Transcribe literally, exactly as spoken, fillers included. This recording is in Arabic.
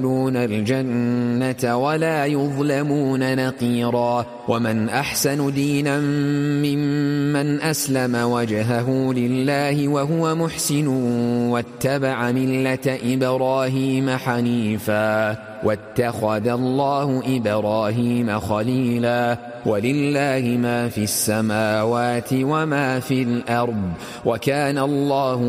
يدخلون الجنة ولا يظلمون نقيرا. ومن أحسن دينا ممن أسلم وجهه لله وهو محسن واتبع ملة إبراهيم حنيفا واتخذ الله إبراهيم خليلا. ولله ما في السماوات وما في الأرض وكان الله